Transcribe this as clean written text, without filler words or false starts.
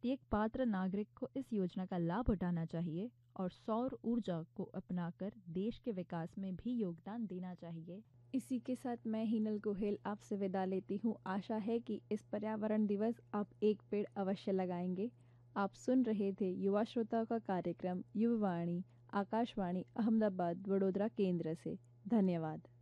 प्रत्येक पात्र नागरिक को इस योजना का लाभ उठाना चाहिए और सौर ऊर्जा को अपनाकर देश के विकास में भी योगदान देना चाहिए। इसी के साथ मैं हिनल गोहेल आपसे विदा लेती हूँ। आशा है कि इस पर्यावरण दिवस आप एक पेड़ अवश्य लगाएंगे। आप सुन रहे थे युवा श्रोताओं का कार्यक्रम युववाणी, आकाशवाणी अहमदाबाद वडोदरा केंद्र से। धन्यवाद।